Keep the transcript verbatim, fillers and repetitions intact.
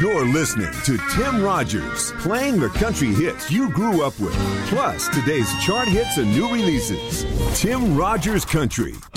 You're listening to Tim Rogers, playing the country hits you grew up with, plus today's chart hits and new releases. Tim Rogers Country